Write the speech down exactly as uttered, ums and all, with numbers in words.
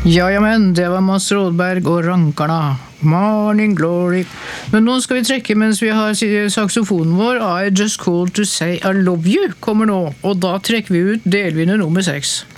Jajamän, det var Mats Rådberg og Rankarna. Morning Glory. Men nå skal vi trekke mens vi har saksofonen vår. I just called to say I love you kommer nå. Og da trekker vi ut delvinner nummer seks.